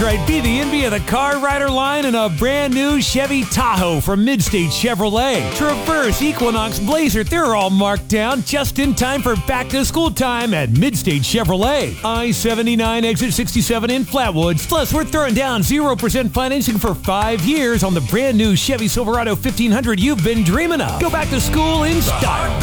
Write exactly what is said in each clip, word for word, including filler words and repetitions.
right. Be the envy of the Car Rider line in a brand new Chevy Tahoe from Midstate Chevrolet. Traverse, Equinox, Blazer, they're all marked down just in time for back-to-school time at Midstate Chevrolet. I seventy-nine, exit sixty-seven in Flatwoods. Plus, we're throwing down zero percent financing for five years on the brand new Chevy Silverado fifteen hundred you've been dreaming of. Go back to school in style.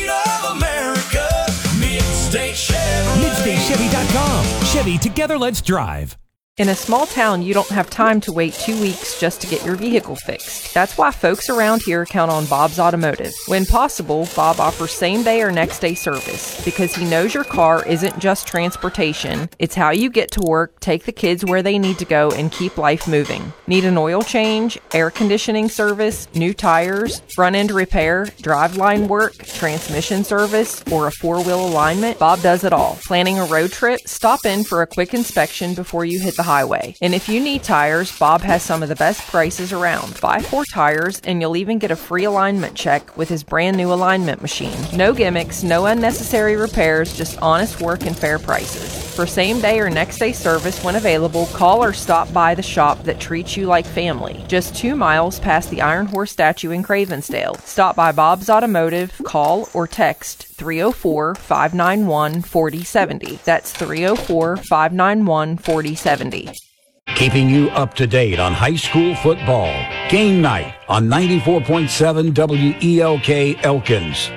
Midstate Chevy. Midstate Chevy dot com. Chevy, together let's drive. In a small town, you don't have time to wait two weeks just to get your vehicle fixed. That's why folks around here count on Bob's Automotive. When possible, Bob offers same-day or next-day service because he knows your car isn't just transportation. It's how you get to work, take the kids where they need to go, and keep life moving. Need an oil change, air conditioning service, new tires, front-end repair, driveline work, transmission service, or a four-wheel alignment? Bob does it all. Planning a road trip? Stop in for a quick inspection before you hit the highway. And if you need tires, Bob has some of the best prices around. Buy four tires and you'll even get a free alignment check with his brand new alignment machine. No gimmicks, no unnecessary repairs, just honest work and fair prices. For same day or next day service when available, call or stop by the shop that treats you like family. Just two miles past the Iron Horse statue in Cravensdale. Stop by Bob's Automotive, call or text three oh four, five nine one, four oh seven oh. That's three oh four, five nine one, four oh seven oh. Keeping you up to date on high school football. Game night on ninety-four point seven W E L K Elkins.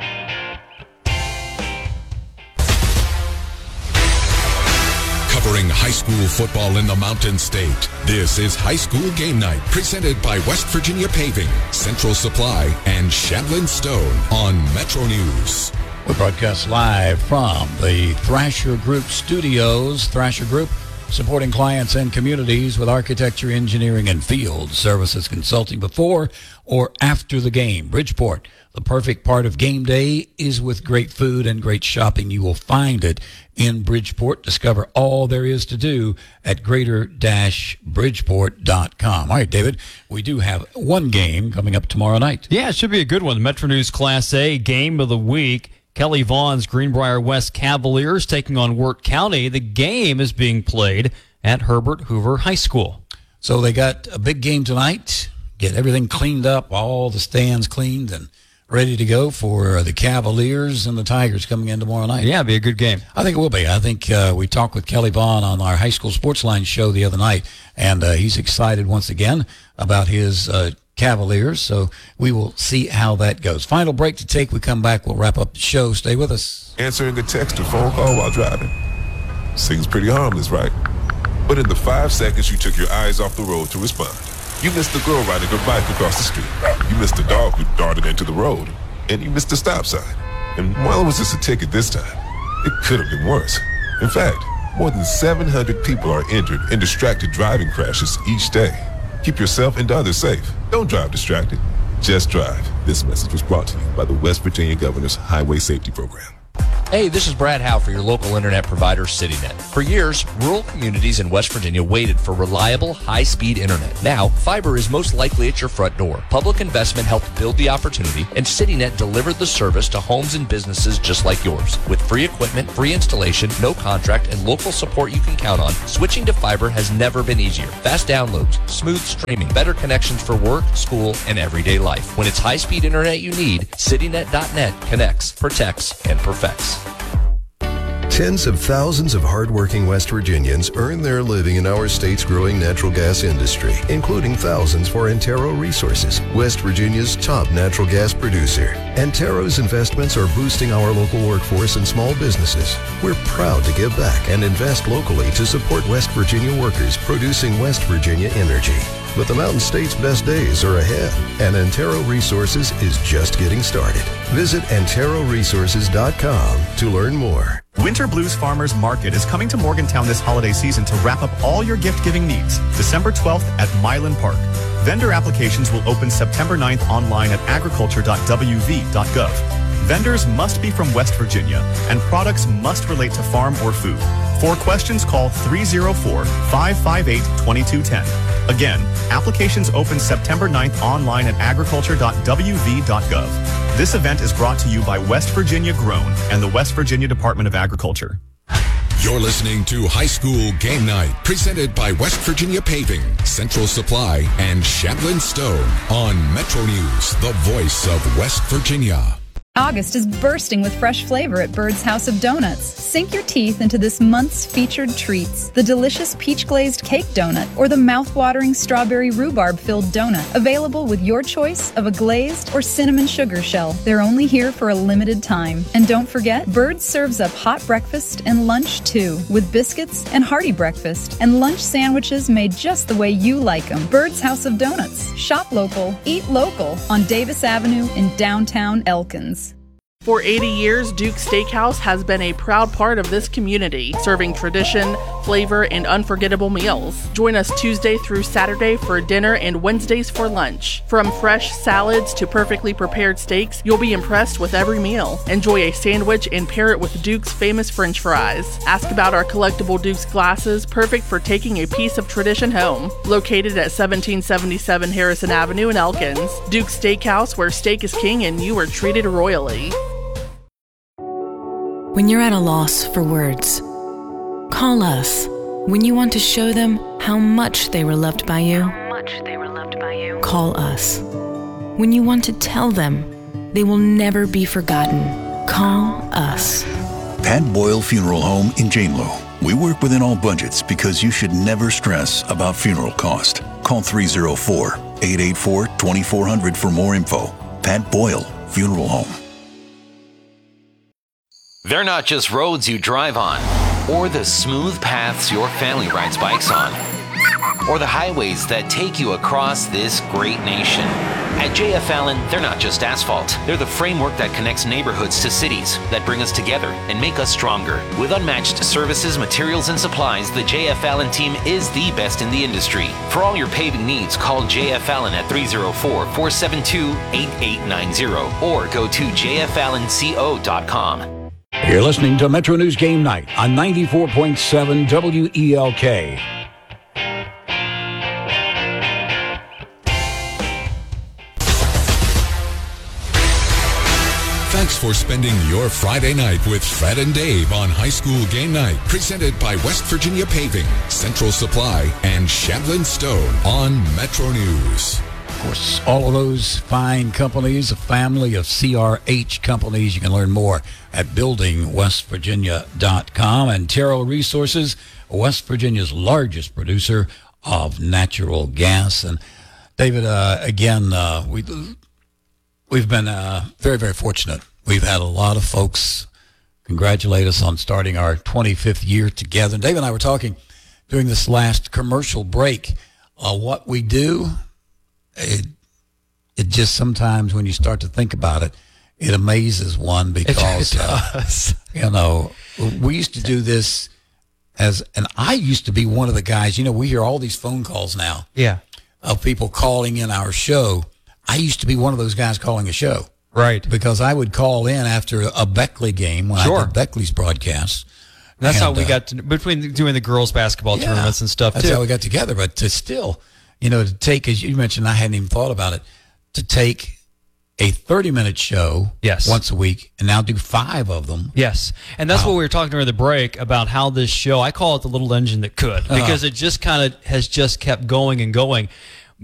Covering high school football in the Mountain State. This is High School Game Night, presented by West Virginia Paving, Central Supply, and Shamlin Stone on Metro News. We broadcast live from the Thrasher Group studios. Thrasher Group, supporting clients and communities with architecture, engineering, and field services consulting before or after the game. Bridgeport, the perfect part of game day is with great food and great shopping. You will find it in Bridgeport. Discover all there is to do at greater bridgeport dot com. All right, David, we do have one game coming up tomorrow night. Yeah, it should be a good one. Metro News Class A game of the week. Kelly Vaughn's Greenbrier West Cavaliers taking on Wirt County. The game is being played at Herbert Hoover High School. So they got a big game tonight. Get everything cleaned up, all the stands cleaned and ready to go for the Cavaliers and the Tigers coming in tomorrow night. Yeah, it'll be a good game. I think it will be. I think uh, we talked with Kelly Vaughn on our High School Sports Line show the other night, and uh, he's excited once again about his uh, Cavaliers, so we will see how that goes. Final break to take. We come back, we'll wrap up the show. Stay with us. Answering a text or phone call while driving seems pretty harmless, right? But in the five seconds you took your eyes off the road to respond, you missed the girl riding her bike across the street. You missed the dog who darted into the road. And you missed the stop sign. And while it was just a ticket this time, it could have been worse. In fact, more than seven hundred people are injured in distracted driving crashes each day. Keep yourself and others safe. Don't drive distracted. Just drive. This message was brought to you by the West Virginia Governor's Highway Safety Program. Hey, this is Brad Howe for your local internet provider, CityNet. For years, rural communities in West Virginia waited for reliable, high-speed internet. Now, fiber is most likely at your front door. Public investment helped build the opportunity, and CityNet delivered the service to homes and businesses just like yours. With free equipment, free installation, no contract, and local support you can count on, switching to fiber has never been easier. Fast downloads, smooth streaming, better connections for work, school, and everyday life. When it's high-speed internet you need, CityNet dot net connects, protects, and perfects. Tens of thousands of hardworking West Virginians earn their living in our state's growing natural gas industry, including thousands for Antero Resources, West Virginia's top natural gas producer. Antero's investments are boosting our local workforce and small businesses. We're proud to give back and invest locally to support West Virginia workers producing West Virginia energy. But the Mountain State's best days are ahead, and Antero Resources is just getting started. Visit antero resources dot com to learn more. Winter Blues Farmers Market is coming to Morgantown this holiday season to wrap up all your gift-giving needs. December twelfth at Milan Park. Vendor applications will open September ninth online at agriculture dot w v dot gov. Vendors must be from West Virginia, and products must relate to farm or food. For questions, call three oh four, five five eight, two two one zero. Again, applications open September ninth online at agriculture dot w v dot gov. This event is brought to you by West Virginia Grown and the West Virginia Department of Agriculture. You're listening to High School Game Night, presented by West Virginia Paving, Central Supply, and Shanlin Stone on Metro News, the voice of West Virginia. August is bursting with fresh flavor at Bird's House of Donuts. Sink your teeth into this month's featured treats. The delicious peach-glazed cake donut or the mouth-watering strawberry rhubarb-filled donut. Available with your choice of a glazed or cinnamon sugar shell. They're only here for a limited time. And don't forget, Bird serves up hot breakfast and lunch too, with biscuits and hearty breakfast and lunch sandwiches made just the way you like them. Bird's House of Donuts. Shop local, eat local on Davis Avenue in downtown Elkins. For eighty years, Duke's Steakhouse has been a proud part of this community, serving tradition, flavor, and unforgettable meals. Join us Tuesday through Saturday for dinner and Wednesdays for lunch. From fresh salads to perfectly prepared steaks, you'll be impressed with every meal. Enjoy a sandwich and pair it with Duke's famous French fries. Ask about our collectible Duke's glasses, perfect for taking a piece of tradition home. Located at seventeen seventy-seven Harrison Avenue in Elkins, Duke's Steakhouse, where steak is king and you are treated royally. When you're at a loss for words, call us. When you want to show them how much they were loved by you, call us. When you want to tell them they will never be forgotten, call us. Pat Boyle Funeral Home in Janelo. We work within all budgets because you should never stress about funeral cost. Call three oh four, eight eight four, two four zero zero for more info. Pat Boyle Funeral Home. They're not just roads you drive on, or the smooth paths your family rides bikes on, or the highways that take you across this great nation. At J F Allen, they're not just asphalt. They're the framework that connects neighborhoods to cities, that bring us together and make us stronger. With unmatched services, materials, and supplies, the J F Allen team is the best in the industry. For all your paving needs, call J F Allen at three oh four, four seven two, eight eight nine zero or go to j f allen co dot com. You're listening to Metro News Game Night on ninety-four point seven W E L K. Thanks for spending your Friday night with Fred and Dave on High School Game Night, presented by West Virginia Paving, Central Supply, and Shanlin Stone on Metro News. Of course, all of those fine companies, a family of C R H companies. You can learn more at building west virginia dot com. And Terrell Resources, West Virginia's largest producer of natural gas. And David, uh, again, uh, we, we've been uh, very, very fortunate. We've had a lot of folks congratulate us on starting our twenty-fifth year together. And David and I were talking during this last commercial break, uh, what we do. It, it just sometimes when you start to think about it, it amazes one because, it does. Uh, you know, we used to do this as, and I used to be one of the guys, you know, we hear all these phone calls now. Yeah. Of people calling in our show. I used to be one of those guys calling a show. Right. Because I would call in after a Beckley game when sure. I did Beckley's broadcasts. That's and, how we uh, got to, between doing the girls basketball yeah, tournaments and stuff, that's too. That's how we got together. But to still, you know, to take, as you mentioned, I hadn't even thought about it, to take a thirty-minute show yes. once a week and now do five of them. Yes. And that's wow. what we were talking during the break about how this show, I call it the little engine that could, because uh-huh. it just kind of has just kept going and going.